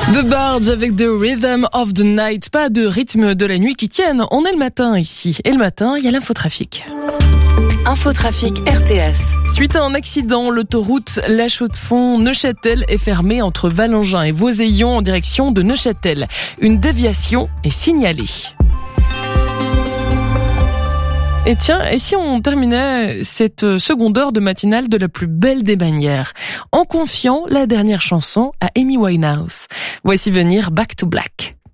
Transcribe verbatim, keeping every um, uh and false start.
The Barge avec The Rhythm of the Night. Pas de rythme de la nuit qui tienne. On est le matin ici. Et le matin, il y a l'infotrafic. Infotrafic R T S. Suite à un accident, l'autoroute La Chaux-de-Fonds-Neuchâtel est fermée entre Valengin et Vauzeillon en direction de Neuchâtel. Une déviation est signalée. Et tiens, et si on terminait cette seconde heure de matinale de la plus belle des manières, en confiant la dernière chanson à Amy Winehouse. Voici venir Back to Black.